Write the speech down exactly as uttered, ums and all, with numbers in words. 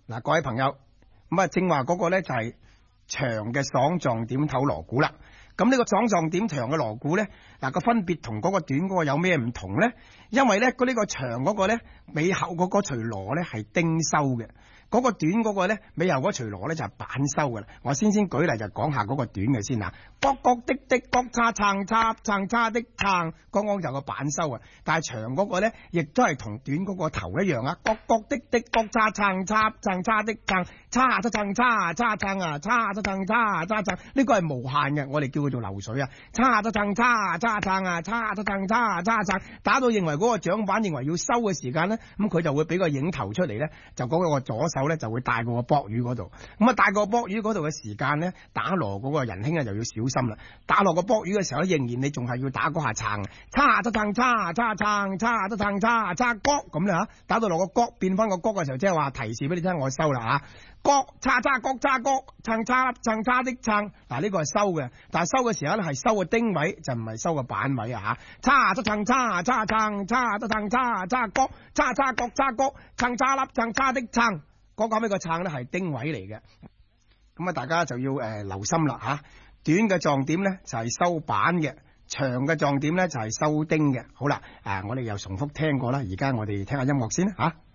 嗱，各位朋友，咁啊正話嗰個咧就係長嘅爽狀點頭鑼鼓啦。咁呢個爽狀點長嘅鑼鼓咧，嗱個分別同嗰個短嗰個有咩唔同咧？因為咧嗰呢個長嗰個咧尾後嗰個錘鑼咧係丁收嘅。嗰個短嗰個咧，尾後嗰錘鑼咧就係板收嘅啦。我先先舉例就講下嗰個短嘅先啦。角角的的角叉撐叉撐叉的撐，剛剛就個板收啊。但係長嗰個咧，亦都係同短嗰個頭一樣啊。角角的的角叉撐叉撐叉的撐，叉叉撐叉叉撐啊，叉叉撐叉叉撐，呢個係無限嘅，我哋叫佢做流水啊。叉叉撐叉叉撐啊，叉叉撐叉叉撐，打到認為嗰個掌板認為要收嘅時間咧，咁佢就會俾個影頭出嚟咧，就嗰個左手咧就會帶過個卜魚嗰度，咁啊帶過個卜魚嗰度嘅時間咧，打鑼嗰個仁兄啊就要小心啦。打落個卜魚嘅時候咧，仍然你仲係要打嗰下撐，叉得撐叉叉撐叉得撐叉叉角咁啦吓，打到落個角變翻個角嘅時候，即係話提示俾你聽我收啦吓，角叉叉角叉角撐叉撐叉的撐，嗱呢個係收嘅，但係收嘅時候咧係收個丁位就唔係收個板位啊吓，叉得撐叉叉撐叉得撐叉叉角叉叉角叉角撐叉粒撐叉的撐。嗰個尾個撐咧係丁位嚟嘅，咁啊大家就要誒、呃、留心啦吓。短嘅撞點咧就係、是、收板嘅，長嘅撞點咧就係、是、收丁嘅。好啦，誒、呃、我哋又重複聽過啦，而家我哋聽下音樂先啦吓。